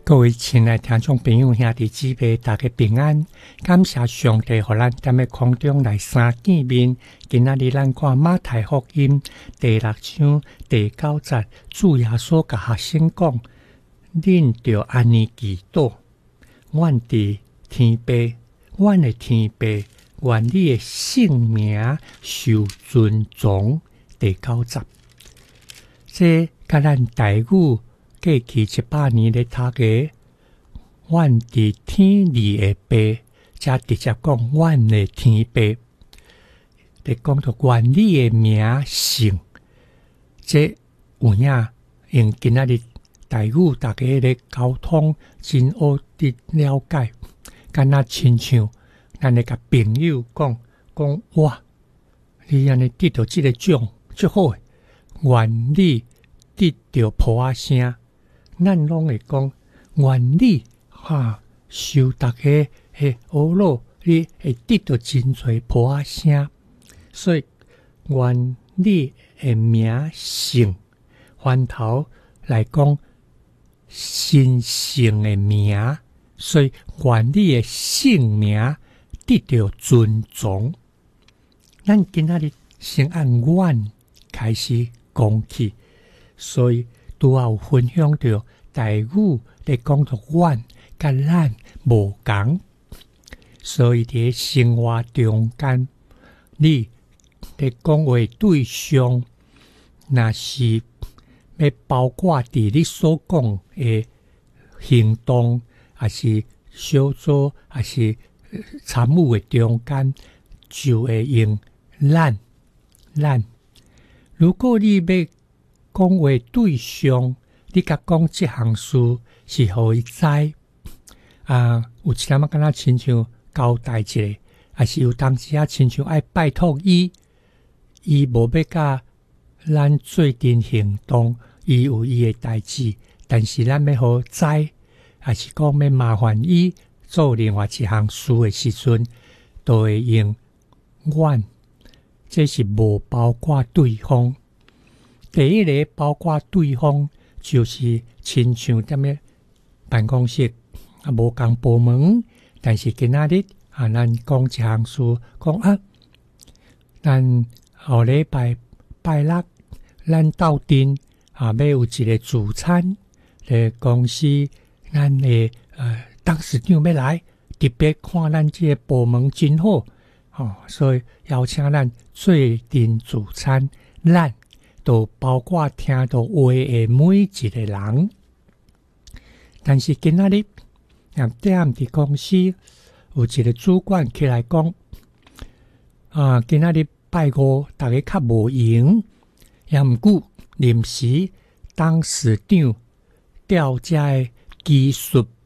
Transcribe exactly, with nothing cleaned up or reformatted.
各位亲爱听众朋友兄弟姊妹，大家平安！感谢上帝，互咱踮咧空中来相见面。今仔日咱看马太福音第六章第九节，主耶稣甲学生讲：恁着安尼祈祷，阮伫天父，阮的天父，愿你的圣名受尊崇。第九节，这甲咱台语过去一百年咧读个，阮伫天里的爸，才直接讲阮的天父。咧讲到愿你的名圣，这有影用今仔日台语大家咧沟通真好伫了解，敢若亲像咱咧甲朋友讲讲哇，你安尼得到即个奖最好诶，愿你得到普仔声。咱拢会讲，愿你哈受大家诶懊恼，你会得到真侪普仔声。所以，愿你诶名圣，翻头来讲神圣诶名，所以愿你诶圣名得到尊重。咱今仔日先按愿开始讲起，所以拄仔有分享到台语咧讲到阮甲咱无共，所以伫生活中间，你咧讲话对象，若是要包括伫你所讲诶行动，还是小组，还是参与诶中间，就会用咱咱。如果你要讲话对象，你甲讲即项事是互伊知啊，有一点仔敢若亲像交代一下，还是有当时啊亲像爱拜托伊，伊无要甲咱做阵行动，伊有伊诶代志，但是咱要互知，还是讲要麻烦伊做另外一项事诶时阵，都会用阮，这是无包括对方。第一个包括对方，就是亲像踮咧办公室啊，无共部门，但是今仔日啊，咱讲一项事，讲啊，咱后礼拜拜六，咱斗阵啊，要有一个主餐咧公司，咱的呃董事长要来，特别看咱这个部门真好，哦，所以邀请咱做阵主餐，咱都包括听到话的每一个人，但是今仔日啊，踮伫公司有一个主管起来讲，啊，今仔日拜五大家较无闲，也毋过临时董事长调这技术